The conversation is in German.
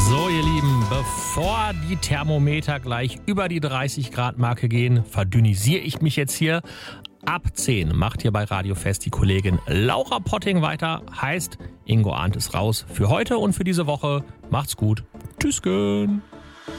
So, ihr Lieben, bevor die Thermometer gleich über die 30-Grad-Marke gehen, verdünnisiere ich mich jetzt hier. Ab 10 macht hier bei Radio Fest die Kollegin Laura Potting weiter. Heißt, Ingo Arndt ist raus für heute und für diese Woche. Macht's gut. Tschüss.